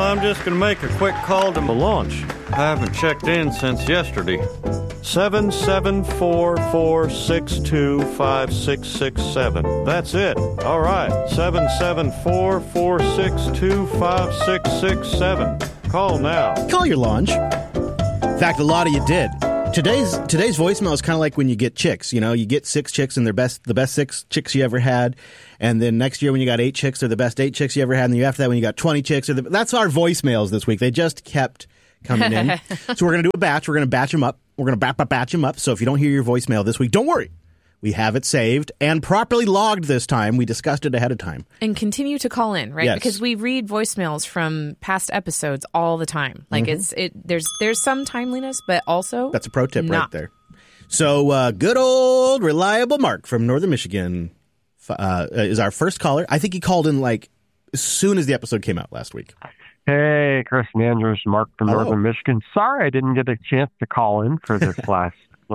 I'm just going to make a quick call to my launch. I haven't checked in since yesterday. 774-462-5667. That's it. All right. 774-462-5667. Call now. Call your launch. In fact, a lot of you did. Today's voicemail is kind of like when you get chicks. You know, you get 6 chicks and they're the best 6 chicks you ever had. And then next year when you got 8 chicks, they're the best 8 chicks you ever had. And then after that when you got 20 chicks. That's our voicemails this week. They just kept coming in. So we're going to do a batch. We're going to batch them up. We're going to batch them up. So if you don't hear your voicemail this week, don't worry. We have it saved and properly logged this time. We discussed it ahead of time. And continue to call in, right? Yes. Because we read voicemails from past episodes all the time. Like there's some timeliness, but also that's a pro tip right there. So good old reliable Mark from Northern Michigan is our first caller. I think he called in like as soon as the episode came out last week. Hey, Chris and Andrews, Mark from Northern Michigan. Sorry I didn't get a chance to call in for this last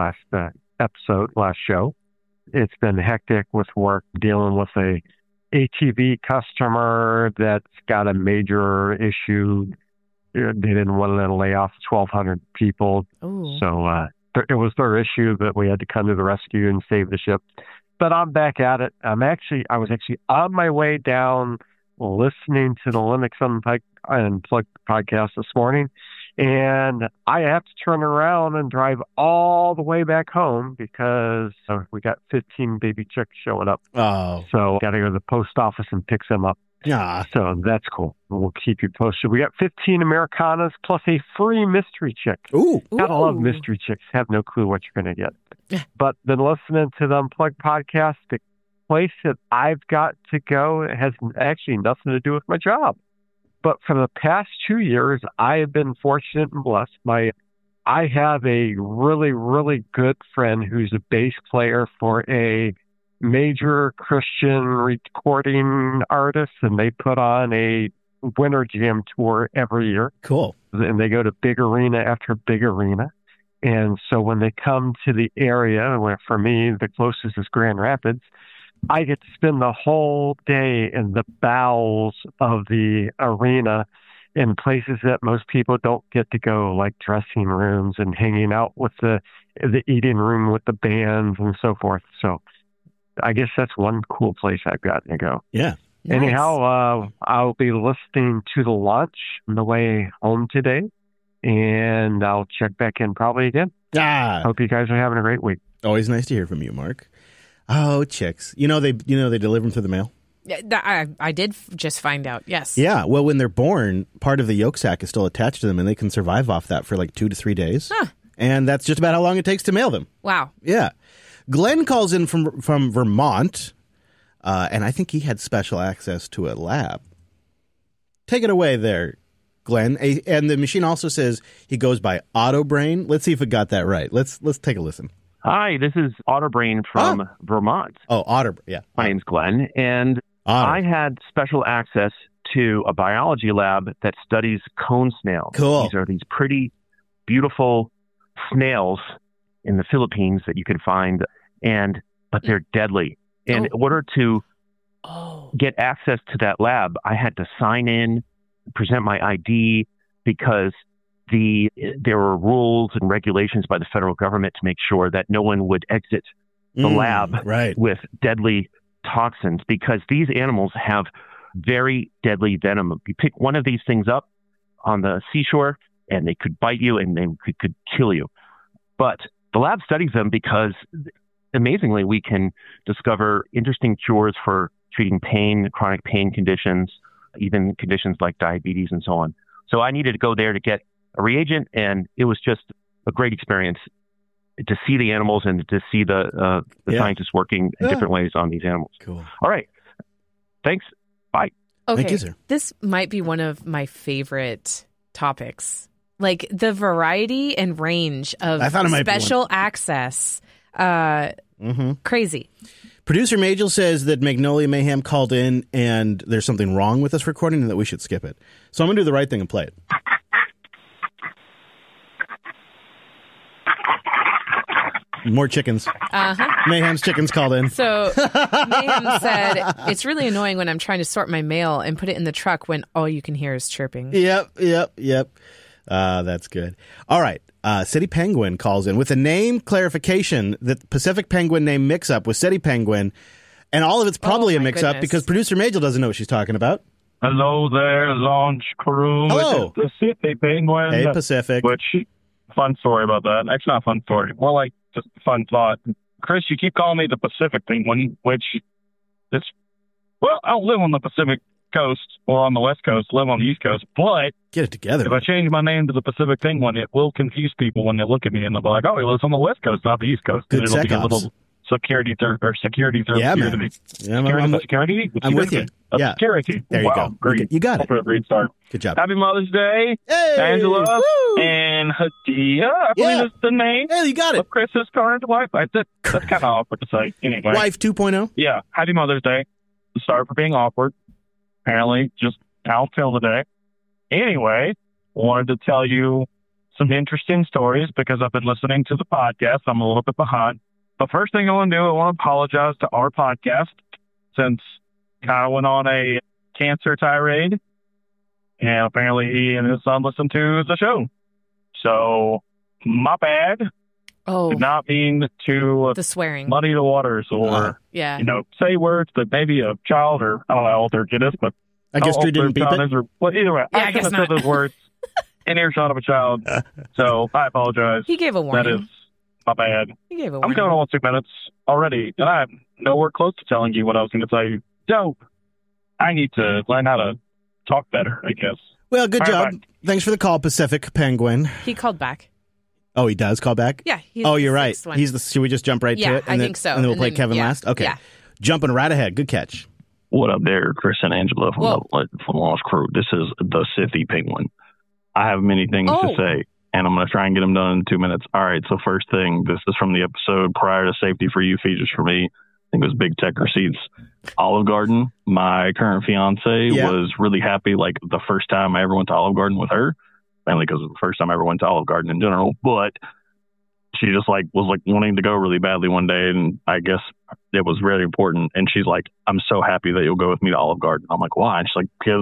show. It's been hectic with work, dealing with a ATV customer that's got a major issue. They didn't want to lay off 1,200 people. Ooh. So it was their issue, but we had to come to the rescue and save the ship. But I'm back at it. I was actually on my way down listening to the Linux Unplugged podcast this morning. And I have to turn around and drive all the way back home because we got 15 baby chicks showing up. Oh. So got to go to the post office and pick them up. Yeah. So that's cool. We'll keep you posted. We got 15 Americanas plus a free mystery chick. Ooh. Gotta love mystery chicks. Have no clue what you're going to get. But then listening to the Unplugged podcast, the place that I've got to go has actually nothing to do with my job. But for the past 2 years, I have been fortunate and blessed. I have a really, really good friend who's a bass player for a major Christian recording artist, and they put on a winter jam tour every year. Cool. And they go to big arena after big arena. And so when they come to the area, where for me, the closest is Grand Rapids, I get to spend the whole day in the bowels of the arena in places that most people don't get to go, like dressing rooms and hanging out with the eating room with the bands and so forth. So I guess that's one cool place I've got to go. Yeah. Nice. Anyhow, I'll be listening to the launch on the way home today, and I'll check back in probably again. Hope you guys are having a great week. Always nice to hear from you, Mark. Oh, chicks. You know they deliver them through the mail? I did just find out, yes. Yeah, well, when they're born, part of the yolk sac is still attached to them, and they can survive off that for like 2 to 3 days. Huh. And that's just about how long it takes to mail them. Wow. Yeah. Glenn calls in from Vermont, and I think he had special access to a lab. Take it away there, Glenn. And the machine also says he goes by Autobrain. Let's see if it got that right. Let's take a listen. Hi, this is Autobrain from Vermont. Oh, Autobrain, yeah. My name's Glenn, and I had special access to a biology lab that studies cone snails. Cool. These are these pretty, beautiful snails in the Philippines that you can find, but they're deadly. And in order to get access to that lab, I had to sign in, present my ID, because there were rules and regulations by the federal government to make sure that no one would exit the lab with deadly toxins, because these animals have very deadly venom. You pick one of these things up on the seashore and they could bite you and they could kill you. But the lab studies them because, amazingly, we can discover interesting cures for treating pain, chronic pain conditions, even conditions like diabetes and so on. So I needed to go there to get a reagent, and it was just a great experience to see the animals and to see the scientists working in different ways on these animals. Cool. All right. Thanks. Bye. Okay. Thank you, sir. This might be one of my favorite topics. Like the variety and range of special access. Crazy. Producer Majel says that Magnolia Mayhem called in and there's something wrong with this recording and that we should skip it. So I'm going to do the right thing and play it. More chickens. Mayhem's chickens called in. So Mayhem said, it's really annoying when I'm trying to sort my mail and put it in the truck when all you can hear is chirping. Yep. That's good. All right. City Penguin calls in with a name clarification that Pacific Penguin name mix-up with City Penguin, and all of it's probably a mix-up because producer Majel doesn't know what she's talking about. Hello there, launch crew. Hello. The City Penguin. Hey, Pacific. Which, fun story about that. Actually, not a fun story. More like just a fun thought. Chris, you keep calling me the Pacific Penguin, which is, well, I don't live on the Pacific Coast or on the West Coast, live on the East Coast, but get it together. If I change my name to the Pacific Penguin, it will confuse people when they look at me and they'll be like, oh, he lives on the West Coast, not the East Coast. Good it'll be a SecOps. little security third. Yeah, man. Security? I'm with you. Yeah. Security. There you go. Great. You got it. Great start. Good job. Happy Mother's Day, hey, Angela, woo! and Hadia. I believe is the name. Hey, you got it. Of Chris's current wife. That's kind of awkward to say. Anyway. Wife 2.0. Yeah. Happy Mother's Day. Sorry for being awkward. Apparently, just how till today. Anyway, wanted to tell you some interesting stories because I've been listening to the podcast. I'm a little bit behind. But first thing I want to do, I want to apologize to our podcast since Kyle went on a cancer tirade. And apparently he and his son listened to the show. So, my bad. Oh. Did not mean to the swearing, muddy the waters or, say words that maybe a child or, I don't know how old their kid is, but I guess Drew didn't beep it. Well, either way, yeah, I shouldn't have said those words in earshot of a child. So, I apologize. He gave a warning. That is my bad. He gave a warning. I'm going on 2 minutes already, and I'm nowhere close to telling you what I was going to tell you. So, I need to learn how to talk better, I guess. Well, good job. Bye. Thanks for the call, Pacific Penguin. He called back. Oh, he does call back? Yeah. You're right. Should we just jump right to it? I think so. And then we'll play Kevin last? Okay. Yeah. Jumping right ahead. Good catch. What up there, Chris and Angela from Lost Crew. This is the City Penguin. I have many things to say, and I'm going to try and get them done in 2 minutes. All right, so first thing, this is from the episode prior to Safety for You, Features for Me. I think it was Big Tech Receipts. Olive Garden, my current fiance was really happy, like the first time I ever went to Olive Garden with her, mainly because it was the first time I ever went to Olive Garden in general, but she just was wanting to go really badly one day, and I guess it was really important, and she's like, I'm so happy that you'll go with me to Olive Garden. I'm like, why? And she's like, because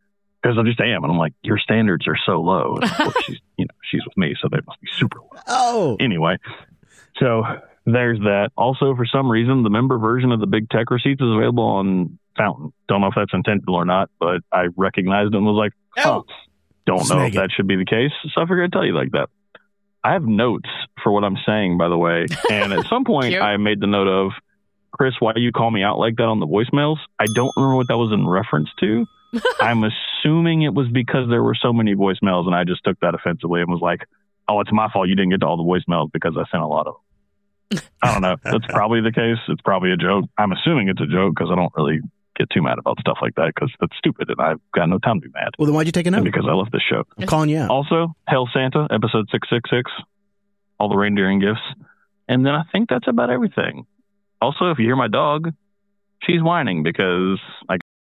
I just am. And I'm like, your standards are so low. And of course, she's with me, so they must be super low. Oh. Anyway, so there's that. Also, for some reason, the member version of the Big Tech Receipts is available on Fountain. Don't know if that's intentional or not, but I recognized it and was like, don't know if that should be the case. So I figured I'd tell you like that. I have notes for what I'm saying, by the way. And at some point, I made the note of, Chris, why do you call me out like that on the voicemails? I don't remember what that was in reference to. I'm assuming it was because there were so many voicemails, and I just took that offensively and was like, oh, it's my fault you didn't get to all the voicemails because I sent a lot of them. I don't know. That's probably the case. It's probably a joke. I'm assuming it's a joke because I don't really get too mad about stuff like that because that's stupid and I've got no time to be mad. Well, then why'd you take a note? Because I love this show. I'm calling you out. Also, Hail Santa, episode 666, all the reindeering gifts. And then I think that's about everything. Also, if you hear my dog, she's whining because I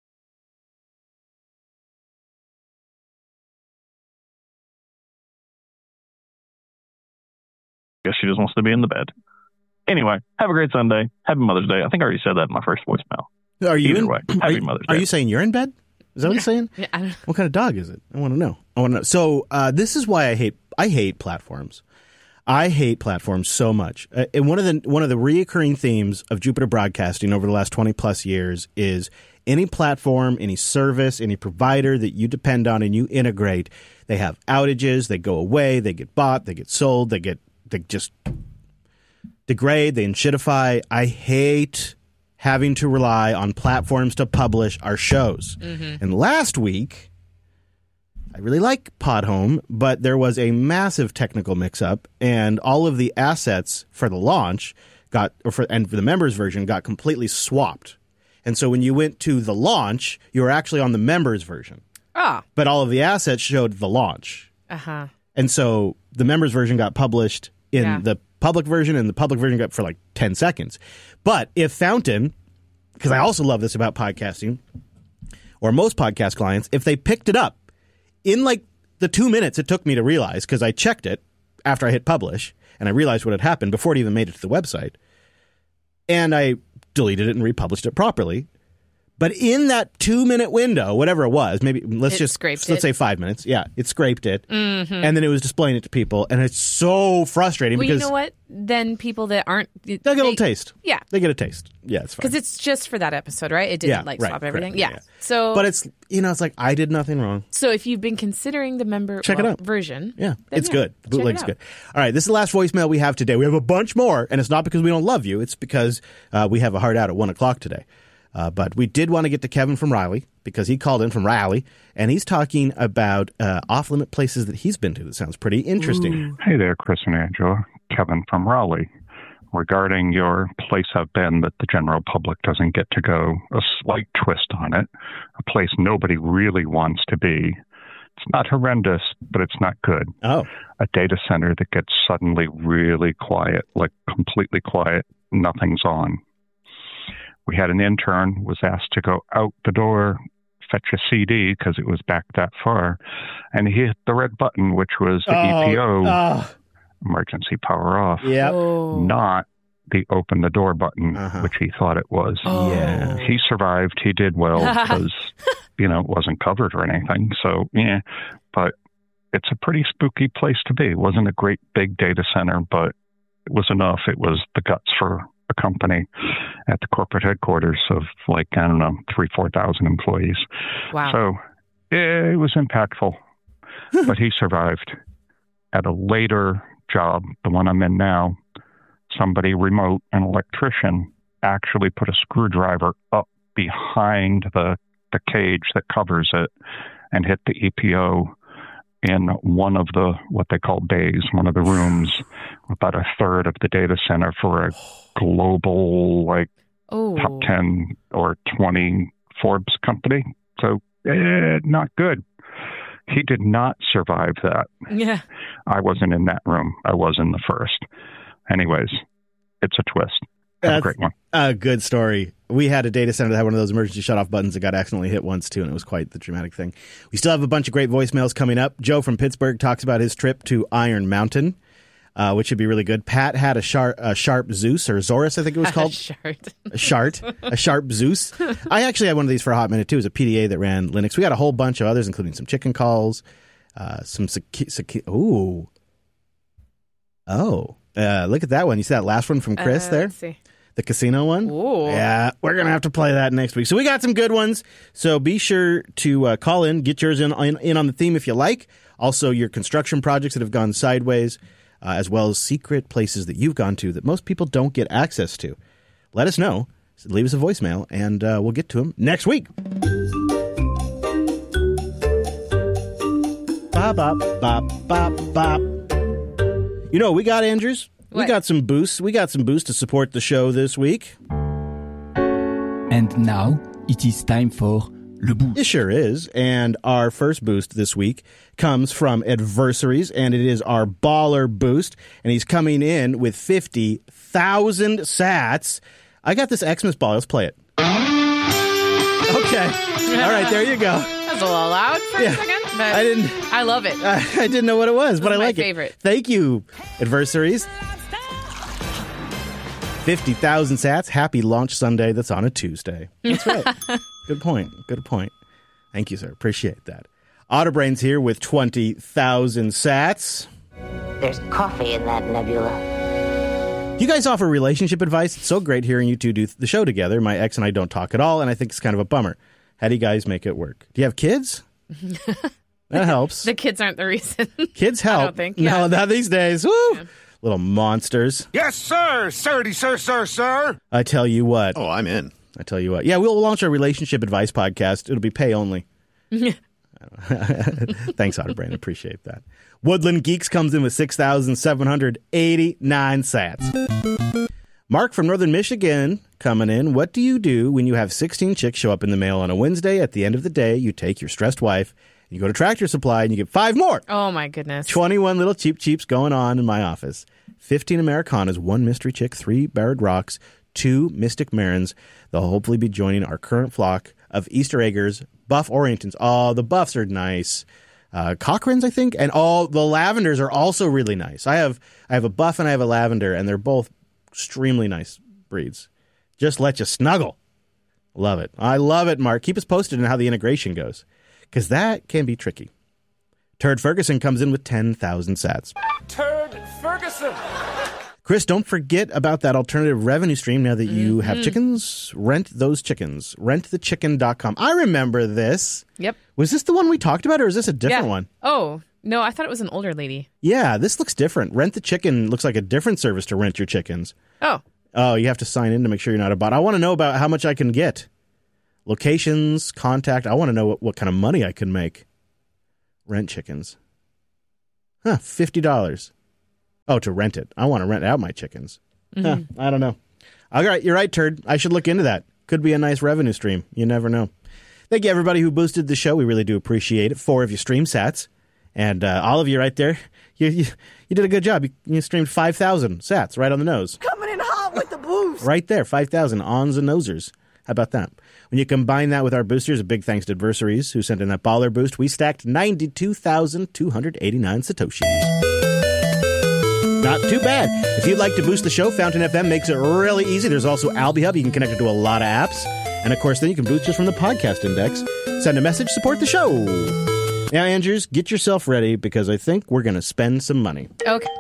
guess she just wants to be in the bed. Anyway, have a great Sunday. Happy Mother's Day. I think I already said that in my first voicemail. Are you Either way, happy Mother's Day. Are you saying you're in bed? Is that what you're saying? Yeah, I don't know. What kind of dog is it? I want to know. So this is why I hate platforms. I hate platforms so much. And one of the reoccurring themes of Jupiter Broadcasting over the last 20 plus years is any platform, any service, any provider that you depend on and you integrate, they have outages, they go away, they get bought, they get sold, they just degrade, they shitify. I hate having to rely on platforms to publish our shows. Mm-hmm. And last week, I really like Podhome, but there was a massive technical mix-up, and all of the assets for the launch for the members version got completely swapped. And so when you went to the launch, you were actually on the members version. But all of the assets showed the launch. Uh-huh. And so the members version got published in the public version, and the public version got for like 10 seconds. But if Fountain, because I also love this about podcasting, or most podcast clients, if they picked it up in like the 2 minutes it took me to realize, because I checked it after I hit publish, and I realized what had happened before it even made it to the website. And I deleted it and republished it properly. But in that 2-minute window, whatever it was, maybe let's say 5 minutes. Yeah, it scraped it, and then it was displaying it to people, and it's so frustrating. Well, because you know what? Then people that aren't they get a little taste. Yeah, they get a taste. Yeah, it's fine because it's just for that episode, right? It didn't swap everything. Yeah. So, but it's it's like I did nothing wrong. So if you've been considering the member check it out version, it's good. The bootleg's good. All right, this is the last voicemail we have today. We have a bunch more, and it's not because we don't love you. It's because we have a hard out at 1:00 today. But we did want to get to Kevin from Raleigh because he called in from Raleigh, and he's talking about off-limit places that he's been to. That sounds pretty interesting. Ooh. Hey there, Chris and Angela. Kevin from Raleigh. Regarding your place I've been that the general public doesn't get to go, a slight twist on it, a place nobody really wants to be. It's not horrendous, but it's not good. Oh. A data center that gets suddenly really quiet, like completely quiet, nothing's on. We had an intern was asked to go out the door, fetch a CD because it was back that far, and he hit the red button, which was the EPO, emergency power off, not the open the door button, which he thought it was. Yeah, he survived. He did well because it wasn't covered or anything. So but it's a pretty spooky place to be. It wasn't a great big data center, but it was enough. It was the guts for a company at the corporate headquarters of 3,000-4,000 employees. Wow. So it was impactful, but he survived. At a later job, the one I'm in now, somebody remote, an electrician, actually put a screwdriver up behind the cage that covers it and hit the EPO in one of the, what they call bays, one of the rooms, about a third of the data center for a global, top 10 or 20 Forbes company. So, not good. He did not survive that. Yeah. I wasn't in that room. I was in the first. Anyways, it's a twist. Have a great one. A good story. We had a data center that had one of those emergency shut-off buttons that got accidentally hit once, too, and it was quite the dramatic thing. We still have a bunch of great voicemails coming up. Joe from Pittsburgh talks about his trip to Iron Mountain, which should be really good. Pat had a sharp Zeus, or Zorus, I think it was called. A sharp Zeus. I actually had one of these for a hot minute, too. It was a PDA that ran Linux. We got a whole bunch of others, including some chicken calls, some look at that one. You see that last one from Chris there? Let's see. The casino one? Ooh. Yeah, we're going to have to play that next week. So we got some good ones. So be sure to call in, get yours in on the theme if you like. Also, your construction projects that have gone sideways, as well as secret places that you've gone to that most people don't get access to. Let us know. Leave us a voicemail, and we'll get to them next week. Bop, bop, bop, bop, bop. You know what we got, Andrews? What? We got some boosts. We got some boosts to support the show this week. And now it is time for Le Boost. It sure is. And our first boost this week comes from Adversaries, and it is our baller boost. And he's coming in with 50,000 sats. I got this Xmas ball. Let's play it. Okay. All right, there you go. That was a little loud for a second, but I love it. I didn't know what it was, but I like it. My favorite. Thank you, Adversaries. 50,000 sats. Happy launch Sunday that's on a Tuesday. That's right. Good point. Thank you, sir. Appreciate that. Otterbrain's here with 20,000 sats. There's coffee in that nebula. You guys offer relationship advice. It's so great hearing you two do the show together. My ex and I don't talk at all, and I think it's kind of a bummer. How do you guys make it work? Do you have kids? That helps. The kids aren't the reason. Kids help. I don't think. Yeah. No, not these days. Woo! Yeah. Little monsters. Yes, sir. Sirdy, sir. I tell you what. Oh, I'm in. I tell you what. Yeah, we'll launch our relationship advice podcast. It'll be pay only. Thanks, Otterbrain. Appreciate that. Woodland Geeks comes in with 6,789 sats. Mark from Northern Michigan coming in. What do you do when you have 16 chicks show up in the mail on a Wednesday? At the end of the day, you take your stressed wife, you go to Tractor Supply, and you get 5 more. Oh, my goodness. 21 little cheaps going on in my office. 15 Americanas, 1 mystery chick, 3 Barrett Rocks, 2 Mystic Marins. They'll hopefully be joining our current flock of Easter eggers, Buff Orientons. Oh, the Buffs are nice. Cochrane's, I think, and all the lavenders are also really nice. I have a buff and I have a lavender, and they're both extremely nice breeds. Just let you snuggle. Love it. I love it, Mark. Keep us posted on how the integration goes, because that can be tricky. Turd Ferguson comes in with 10,000 sats. Turd Ferguson! Chris, don't forget about that alternative revenue stream now that you have chickens. Rent those chickens. Rentthechicken.com. I remember this. Yep. Was this the one we talked about, or is this a different one? Oh, no, I thought it was an older lady. Yeah, this looks different. Rent the Chicken looks like a different service to rent your chickens. Oh, you have to sign in to make sure you're not a bot. I want to know about how much I can get. Locations, contact. I want to know what kind of money I can make. Rent chickens. $50. Oh, to rent it. I want to rent out my chickens. I don't know. All right, you're right, Turd. I should look into that. Could be a nice revenue stream. You never know. Thank you, everybody who boosted the show. We really do appreciate it. 4 of you stream sats. And all of you right there, you did a good job. You streamed 5,000 sats right on the nose. Coming in hot with the boost. Right there, 5,000 ons and nosers. How about that? When you combine that with our boosters, a big thanks to Adversaries who sent in that baller boost. We stacked 92,289 Satoshis. Not too bad. If you'd like to boost the show, Fountain FM makes it really easy. There's also AlbiHub. You can connect it to a lot of apps. And, of course, then you can boost just from the podcast index. Send a message, support the show. Now, Andrews, get yourself ready because I think we're going to spend some money. Okay.